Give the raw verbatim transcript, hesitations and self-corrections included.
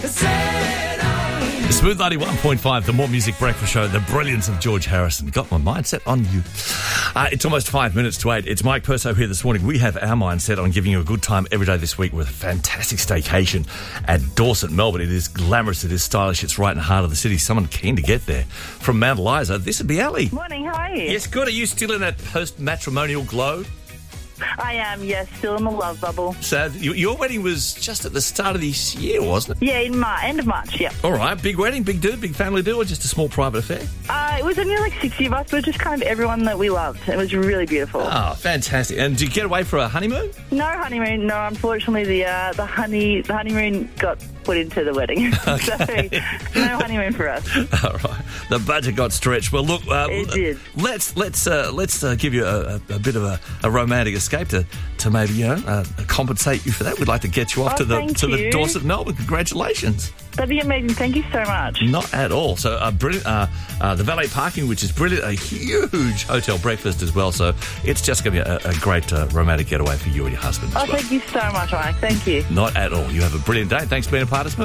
Smooth ninety-one point five, the More Music Breakfast Show, the brilliance of George Harrison. Got my mindset on you. Uh, it's almost five minutes to eight. It's Mike Perso here this morning. We have our mindset on giving you a good time every day this week with a fantastic staycation at Dorset, Melbourne. It is glamorous, it is stylish, it's right in the heart of the city. Someone keen to get there. From Mount Eliza, this would be Ali. Morning, how are you? Yes, good. Are you still in that post-matrimonial glow? I am, yes, still in the love bubble. So you, your wedding was just at the start of this year, wasn't it? Yeah, in March, end of March, yeah. All right, big wedding, big do, big family do, or just a small private affair? Uh, it was only like sixty of us, but just kind of everyone that we loved. It was really beautiful. Oh, fantastic. And did you get away for a honeymoon? No honeymoon, no, unfortunately the uh, the honey the honeymoon got put into the wedding. Okay. So, no honeymoon for us. All right. The budget got stretched. Well, look, uh, It did. let's let's uh, let's uh, give you a, a, a bit of a, a romantic escape to, to maybe you know uh, compensate you for that. We'd like to get you off Oh, to the thank to the you. Dorset, Melbourne. Congratulations. That'd be amazing. Thank you so much. Not at all. So, uh, brilliant. Uh, uh, the valet parking, which is brilliant. A huge hotel breakfast as well. So, it's just going to be a, a great uh, romantic getaway for you and your husband as Oh, well. thank you so much, Mike. Thank you. Not at all. You have a brilliant day. Thanks for being a part of Smooth.